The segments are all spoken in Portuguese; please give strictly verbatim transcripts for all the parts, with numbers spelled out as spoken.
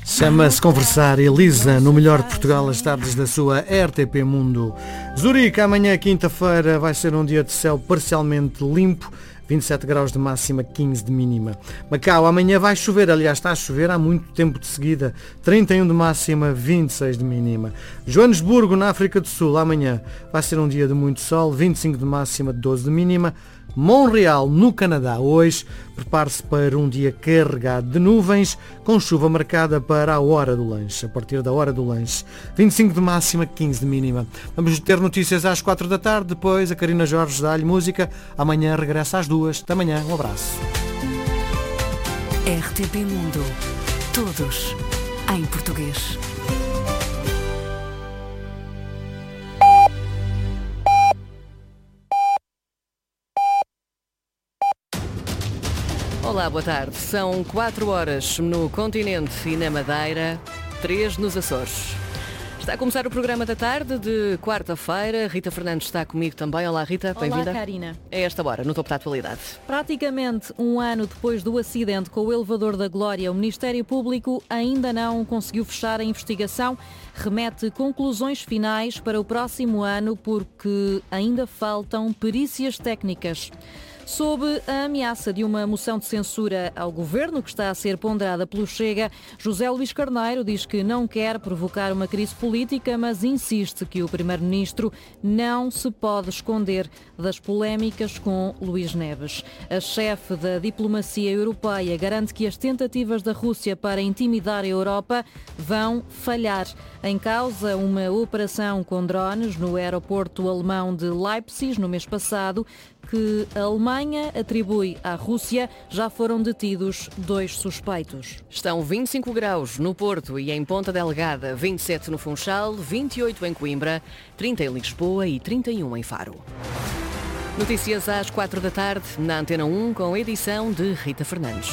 Chama-se Conversar Elisa, no melhor de Portugal, as tardes da sua R T P Mundo. Zurique, amanhã, quinta-feira, vai ser um dia de céu parcialmente limpo, vinte e sete graus de máxima, quinze de mínima. Macau, amanhã vai chover, aliás, está a chover há muito tempo de seguida, trinta e um de máxima, vinte e seis de mínima. Joanesburgo, na África do Sul, amanhã vai ser um dia de muito sol, vinte e cinco de máxima, doze de mínima. Montreal, no Canadá, hoje, prepare-se para um dia carregado de nuvens, com chuva marcada para a hora do lanche, a partir da hora do lanche. vinte e cinco de máxima, quinze de mínima. Vamos ter notícias às quatro da tarde, depois a Karina Jorge dá-lhe música. Amanhã regressa às duas. Até amanhã, um abraço. R T P Mundo. Todos em português. Olá, boa tarde. São quatro horas no continente e na Madeira, três nos Açores. Está a começar o programa da tarde de quarta-feira. Rita Fernandes está comigo também. Olá, Rita, bem-vinda. Olá, Karina. É esta hora, no topo da atualidade. Praticamente um ano depois do acidente com o elevador da Glória, o Ministério Público ainda não conseguiu fechar a investigação. Remete conclusões finais para o próximo ano porque ainda faltam perícias técnicas. Sob a ameaça de uma moção de censura ao governo, que está a ser ponderada pelo Chega, José Luís Carneiro diz que não quer provocar uma crise política, mas insiste que o primeiro-ministro não se pode esconder das polémicas com Luís Neves. A chefe da diplomacia europeia garante que as tentativas da Rússia para intimidar a Europa vão falhar. Em causa, uma operação com drones no aeroporto alemão de Leipzig, no mês passado, que a Alemanha atribui à Rússia. Já foram detidos dois suspeitos. Estão vinte e cinco graus no Porto e em Ponta Delgada, vinte e sete no Funchal, vinte e oito em Coimbra, trinta em Lisboa e trinta e um em Faro. Notícias às quatro da tarde, na Antena um, com a edição de Rita Fernandes.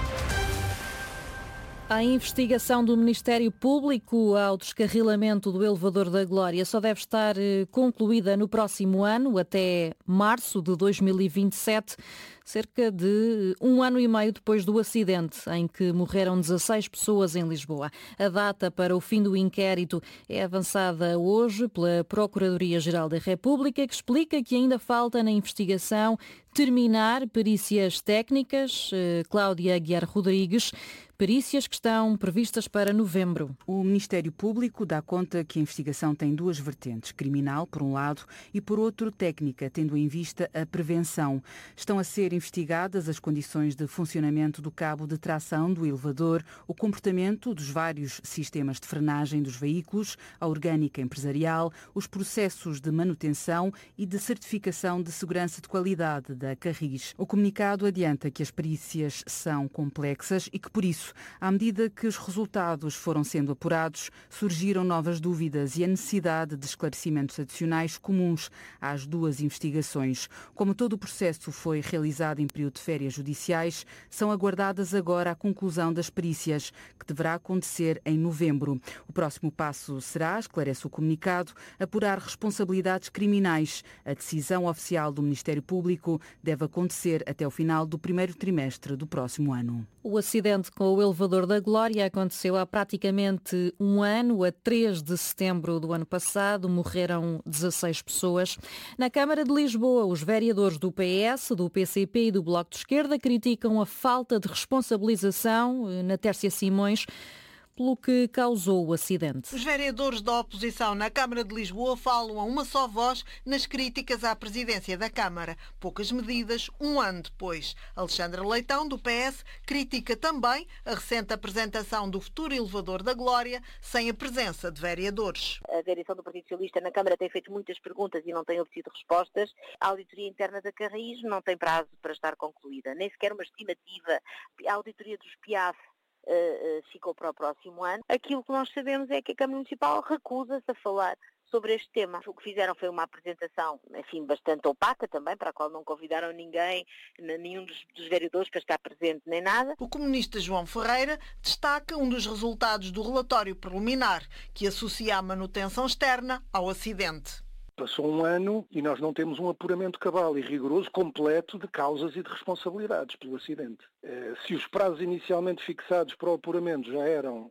A investigação do Ministério Público ao descarrilamento do elevador da Glória só deve estar concluída no próximo ano, até março de dois mil e vinte e sete, cerca de um ano e meio depois do acidente em que morreram dezasseis pessoas em Lisboa. A data para o fim do inquérito é avançada hoje pela Procuradoria-Geral da República, que explica que ainda falta na investigação terminar perícias técnicas. Cláudia Aguiar Rodrigues, perícias que estão previstas para novembro. O Ministério Público dá conta que a investigação tem duas vertentes, criminal, por um lado, e por outro, técnica, tendo em vista a prevenção. Estão a ser investigadas as condições de funcionamento do cabo de tração do elevador, o comportamento dos vários sistemas de frenagem dos veículos, a orgânica empresarial, os processos de manutenção e de certificação de segurança de qualidade da Carris. O comunicado adianta que as perícias são complexas e que, por isso, à medida que os resultados foram sendo apurados, surgiram novas dúvidas e a necessidade de esclarecimentos adicionais comuns às duas investigações. Como todo o processo foi realizado em período de férias judiciais, são aguardadas agora a conclusão das perícias, que deverá acontecer em novembro. O próximo passo será, esclarece o comunicado, apurar responsabilidades criminais. A decisão oficial do Ministério Público deve acontecer até o final do primeiro trimestre do próximo ano. O acidente com o elevador da Glória aconteceu há praticamente um ano, a três de setembro do ano passado. Morreram dezasseis pessoas. Na Câmara de Lisboa, os vereadores do P S, do P C P e do Bloco de Esquerda criticam a falta de responsabilização na Tércia Simões pelo que causou o acidente. Os vereadores da oposição na Câmara de Lisboa falam a uma só voz nas críticas à presidência da Câmara. Poucas medidas, um ano depois. Alexandra Leitão, do P S, critica também a recente apresentação do futuro elevador da Glória sem a presença de vereadores. A direção do Partido Socialista na Câmara tem feito muitas perguntas e não tem obtido respostas. A auditoria interna da Carris não tem prazo para estar concluída, nem sequer uma estimativa. A auditoria dos P I A F Uh, uh, ficou para o próximo ano. Aquilo que nós sabemos é que a Câmara Municipal recusa-se a falar sobre este tema. O que fizeram foi uma apresentação, enfim, bastante opaca também, para a qual não convidaram ninguém, nenhum dos, dos vereadores para estar presente, nem nada. O comunista João Ferreira destaca um dos resultados do relatório preliminar, que associa a manutenção externa ao acidente. Passou um ano e nós não temos um apuramento cabal e rigoroso, completo, de causas e de responsabilidades pelo acidente. Se os prazos inicialmente fixados para o apuramento já eram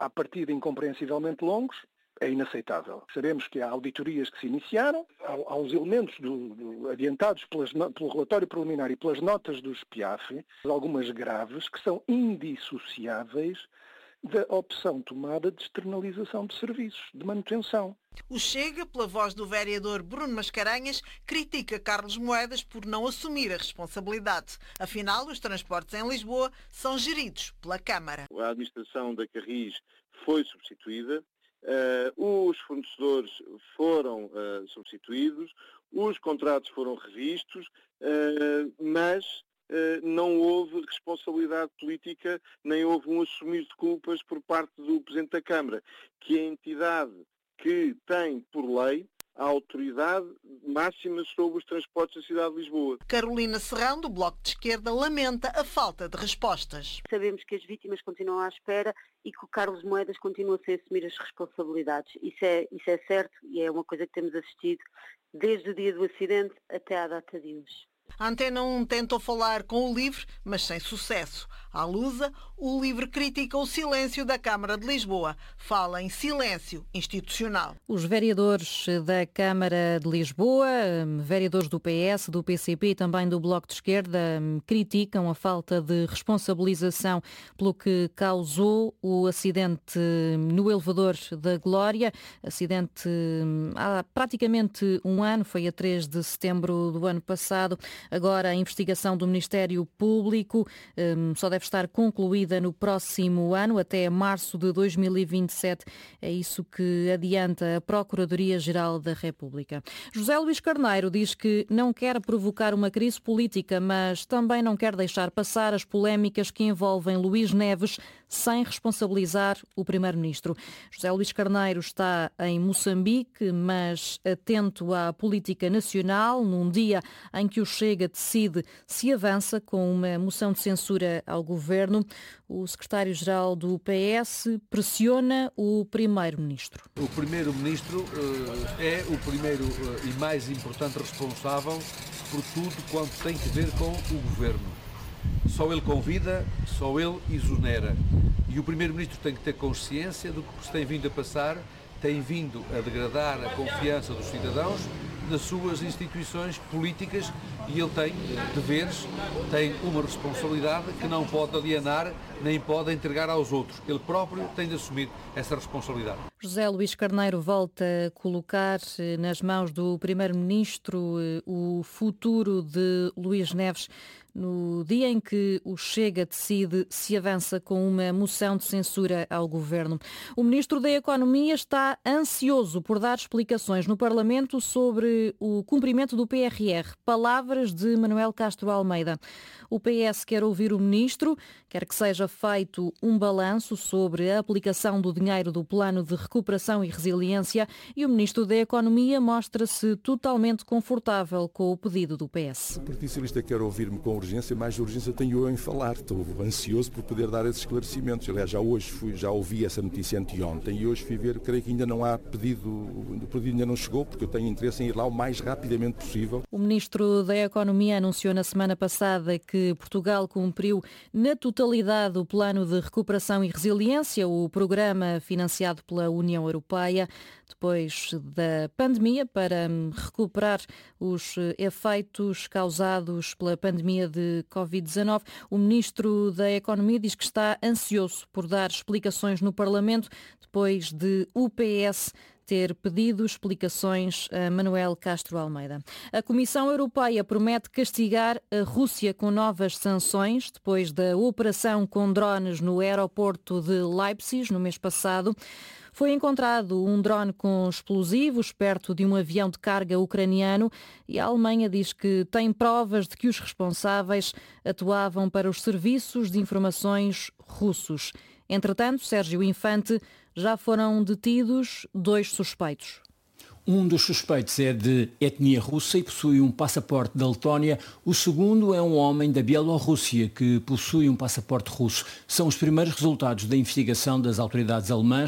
à partida incompreensivelmente longos, é inaceitável. Sabemos que há auditorias que se iniciaram, há, há os elementos do, do, adiantados pelas, pelo relatório preliminar e pelas notas dos P I A F, algumas graves, que são indissociáveis da opção tomada de externalização de serviços, de manutenção. O Chega, pela voz do vereador Bruno Mascarenhas, critica Carlos Moedas por não assumir a responsabilidade. Afinal, os transportes em Lisboa são geridos pela Câmara. A administração da Carris foi substituída, uh, os fornecedores foram uh, substituídos, os contratos foram revistos, uh, mas uh, não houve responsabilidade política, nem houve um assumir de culpas por parte do Presidente da Câmara, que é a entidade que tem, por lei, a autoridade máxima sobre os transportes da cidade de Lisboa. Carolina Serrão, do Bloco de Esquerda, lamenta a falta de respostas. Sabemos que as vítimas continuam à espera e que o Carlos Moedas continua sem assumir as responsabilidades. Isso é, isso é certo e é uma coisa que temos assistido desde o dia do acidente até à data de hoje. A Antena um tentou falar com o LIVRE, mas sem sucesso. À Lusa, o LIVRE critica o silêncio da Câmara de Lisboa. Fala em silêncio institucional. Os vereadores da Câmara de Lisboa, vereadores do P S, do P C P e também do Bloco de Esquerda, criticam a falta de responsabilização pelo que causou o acidente no elevador da Glória. Acidente há praticamente um ano, foi a três de setembro do ano passado. Agora a investigação do Ministério Público um, só deve estar concluída no próximo ano, até março de dois mil e vinte e sete. É isso que adianta a Procuradoria-Geral da República. José Luís Carneiro diz que não quer provocar uma crise política, mas também não quer deixar passar as polémicas que envolvem Luís Neves sem responsabilizar o Primeiro-Ministro. José Luís Carneiro está em Moçambique, mas atento à política nacional, num dia em que o Chega decide se avança com uma moção de censura ao governo. O secretário-geral do P S pressiona o primeiro-ministro. O primeiro-ministro uh, é o primeiro uh, e mais importante responsável por tudo quanto tem que ver com o governo. Só ele convida, só ele exonera. E o primeiro-ministro tem que ter consciência do que se tem vindo a passar, tem vindo a degradar a confiança dos cidadãos nas suas instituições políticas e ele tem deveres, tem uma responsabilidade que não pode alienar nem pode entregar aos outros. Ele próprio tem de assumir essa responsabilidade. José Luís Carneiro volta a colocar nas mãos do Primeiro-Ministro o futuro de Luís Neves no dia em que o Chega decide se avança com uma moção de censura ao governo. O Ministro da Economia está ansioso por dar explicações no Parlamento sobre o cumprimento do P R R. Palavras de Manuel Castro Almeida. O P S quer ouvir o Ministro, quer que seja feito um balanço sobre a aplicação do dinheiro do Plano de Recuperação e Resiliência e o Ministro da Economia mostra-se totalmente confortável com o pedido do P S. O Partido Socialista quer ouvir-me com urgência, mais urgência tenho eu em falar. Estou ansioso por poder dar esses esclarecimentos. Aliás, já hoje fui, já ouvi essa notícia anteontem e hoje fui ver, creio que ainda não há pedido, o pedido ainda não chegou, porque eu tenho interesse em ir lá o mais rapidamente possível. O Ministro da Economia anunciou na semana passada que Portugal cumpriu na totalidade o Plano de Recuperação e Resiliência, o programa financiado pela União Europeia, depois da pandemia, para recuperar os efeitos causados pela pandemia de covid dezanove. O Ministro da Economia diz que está ansioso por dar explicações no Parlamento, depois de o P S ter pedido explicações a Manuel Castro Almeida. A Comissão Europeia promete castigar a Rússia com novas sanções depois da operação com drones no aeroporto de Leipzig no mês passado. Foi encontrado um drone com explosivos perto de um avião de carga ucraniano e a Alemanha diz que tem provas de que os responsáveis atuavam para os serviços de informações russos. Entretanto, Sérgio Infante, já foram detidos dois suspeitos. Um dos suspeitos é de etnia russa e possui um passaporte da Letónia. O segundo é um homem da Bielorrússia que possui um passaporte russo. São os primeiros resultados da investigação das autoridades alemãs.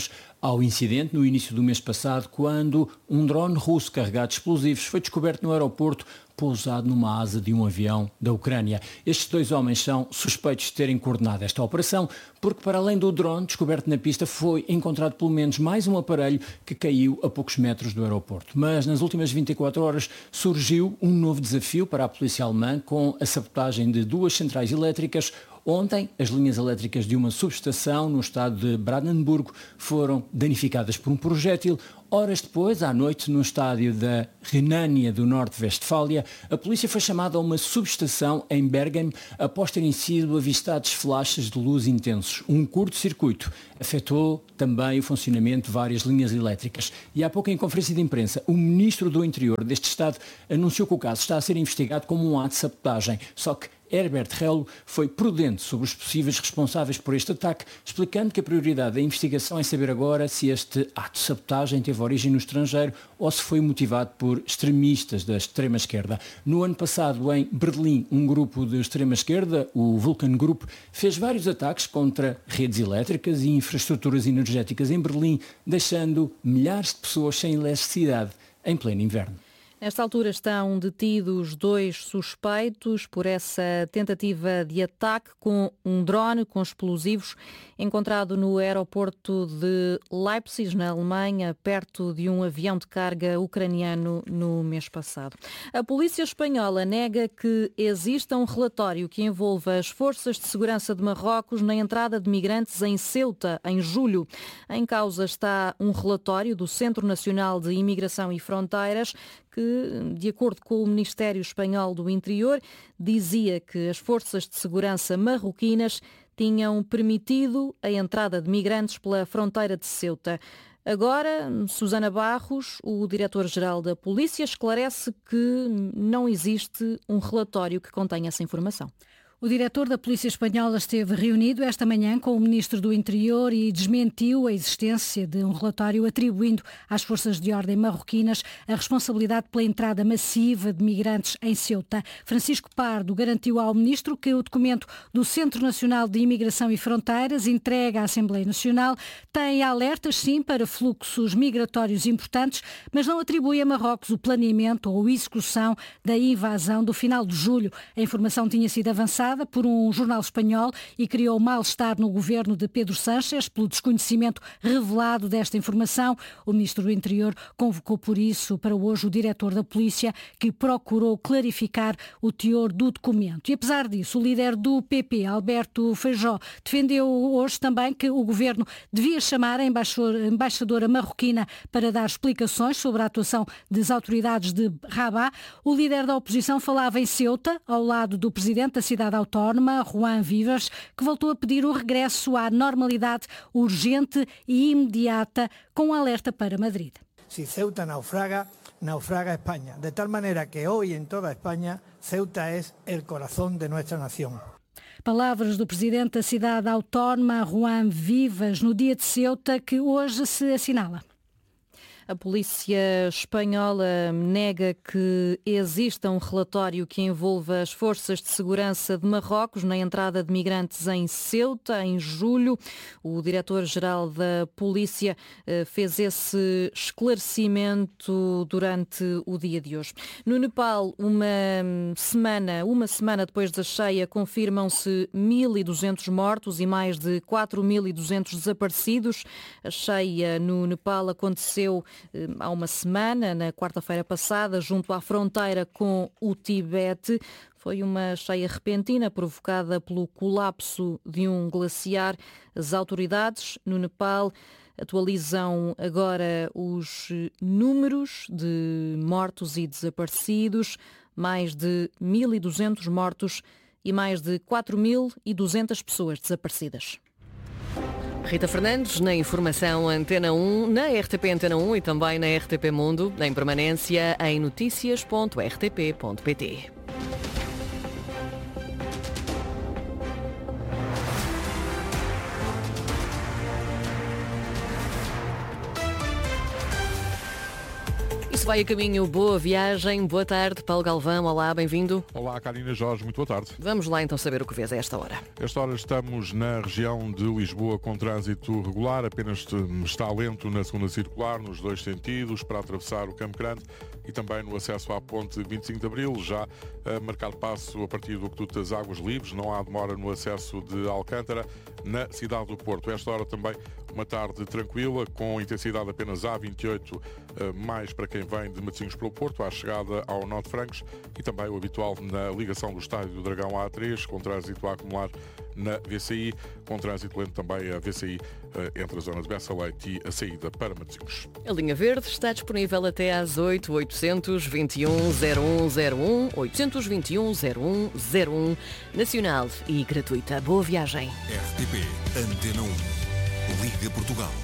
ao incidente no início do mês passado, quando um drone russo carregado de explosivos foi descoberto no aeroporto, pousado numa asa de um avião da Ucrânia. Estes dois homens são suspeitos de terem coordenado esta operação, porque para além do drone descoberto na pista, foi encontrado pelo menos mais um aparelho que caiu a poucos metros do aeroporto. Mas nas últimas vinte e quatro horas surgiu um novo desafio para a polícia alemã com a sabotagem de duas centrais elétricas. Ontem, as linhas elétricas de uma subestação no estado de Brandenburgo foram danificadas por um projétil. Horas depois, à noite, no estádio da Renânia do Norte-Westfália, a polícia foi chamada a uma subestação em Bergen após terem sido avistados flashes de luz intensos. Um curto-circuito afetou também o funcionamento de várias linhas elétricas. E há pouco, em conferência de imprensa, o ministro do Interior deste estado anunciou que o caso está a ser investigado como um ato de sabotagem. Só que Herbert Reul foi prudente sobre os possíveis responsáveis por este ataque, explicando que a prioridade da investigação é saber agora se este ato de sabotagem teve origem no estrangeiro ou se foi motivado por extremistas da extrema-esquerda. No ano passado, em Berlim, um grupo de extrema-esquerda, o Vulcan Group, fez vários ataques contra redes elétricas e infraestruturas energéticas em Berlim, deixando milhares de pessoas sem eletricidade em pleno inverno. Nesta altura estão detidos dois suspeitos por essa tentativa de ataque com um drone com explosivos encontrado no aeroporto de Leipzig, na Alemanha, perto de um avião de carga ucraniano no mês passado. A polícia espanhola nega que exista um relatório que envolva as forças de segurança de Marrocos na entrada de migrantes em Ceuta, em julho. Em causa está um relatório do Centro Nacional de Imigração e Fronteiras que, de acordo com o Ministério Espanhol do Interior, dizia que as forças de segurança marroquinas tinham permitido a entrada de migrantes pela fronteira de Ceuta. Agora, Susana Barros, o diretor-geral da Polícia, esclarece que não existe um relatório que contenha essa informação. O diretor da Polícia Espanhola esteve reunido esta manhã com o Ministro do Interior e desmentiu a existência de um relatório atribuindo às forças de ordem marroquinas a responsabilidade pela entrada massiva de migrantes em Ceuta. Francisco Pardo garantiu ao Ministro que o documento do Centro Nacional de Imigração e Fronteiras, entregue à Assembleia Nacional, tem alertas, sim, para fluxos migratórios importantes, mas não atribui a Marrocos o planeamento ou execução da invasão do final de julho. A informação tinha sido avançada por um jornal espanhol e criou mal-estar no governo de Pedro Sánchez pelo desconhecimento revelado desta informação. O Ministro do Interior convocou por isso para hoje o diretor da Polícia, que procurou clarificar o teor do documento. E apesar disso, o líder do P P, Alberto Feijó, defendeu hoje também que o governo devia chamar a embaixadora marroquina para dar explicações sobre a atuação das autoridades de Rabat. O líder da oposição falava em Ceuta, ao lado do presidente da cidade autónoma, Juan Vivas, que voltou a pedir o regresso à normalidade urgente e imediata, com alerta para Madrid. Si Ceuta naufraga, naufraga España. De tal manera que hoy en toda España, Ceuta es el corazón de nuestra nación. Palavras do presidente da cidade autónoma, Juan Vivas, no dia de Ceuta, que hoje se assinala. A polícia espanhola nega que exista um relatório que envolva as forças de segurança de Marrocos na entrada de migrantes em Ceuta, em julho. O diretor-geral da polícia fez esse esclarecimento durante o dia de hoje. No Nepal, uma semana, uma semana depois da cheia, confirmam-se mil e duzentos mortos e mais de quatro mil e duzentos desaparecidos. A cheia no Nepal aconteceu há uma semana, na quarta-feira passada, junto à fronteira com o Tibete. Foi uma cheia repentina provocada pelo colapso de um glaciar. As autoridades no Nepal atualizam agora os números de mortos e desaparecidos. Mais de mil e duzentos mortos e mais de quatro mil e duzentas pessoas desaparecidas. Rita Fernandes, na Informação Antena um, na R T P Antena um e também na R T P Mundo, em permanência em notícias ponto r t p ponto p t. se vai a caminho, boa viagem, boa tarde, Paulo Galvão, olá, bem-vindo. Olá, Carolina Jorge, muito boa tarde. Vamos lá então saber o que vês a esta hora. A esta hora estamos na região de Lisboa com trânsito regular, apenas está lento na segunda circular, nos dois sentidos, para atravessar o Campo Grande e também no acesso à ponte vinte e cinco de Abril, já a marcar passo a partir do Aqueduto das Águas Livres, não há demora no acesso de Alcântara, na cidade do Porto. A esta hora também uma tarde tranquila, com intensidade apenas A vinte e oito, mais para quem vem de Matosinhos para o Porto, à chegada ao Nó de Francos, e também o habitual na ligação do Estádio do Dragão A três, com trânsito a acumular na V C I, com trânsito lento também a V C I entre a zona de Bessa Leite e a saída para Matosinhos. A linha verde está disponível até às oito, oitocentos, vinte e um, zero um zero um, oitocentos, vinte e um, zero um zero um, nacional e gratuita. Boa viagem. R T P Antena um. Liga Portugal.